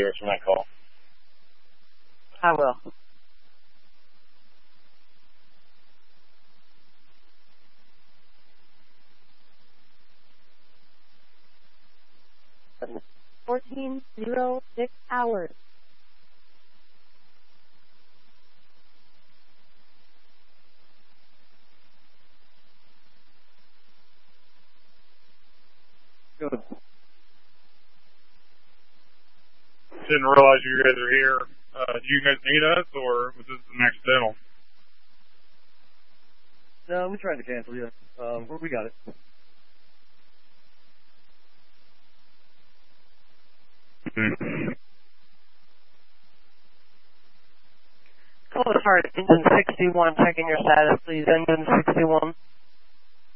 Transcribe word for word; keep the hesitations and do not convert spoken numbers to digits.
yours from that call. I will. fourteen oh six hours. Good. Didn't realize you guys are here. Uh, do you guys need us, or was this an accidental? No, we tried to cancel you. Um, we got it. Call us hard. Engine sixty-one, checking your status, please. Engine sixty-one.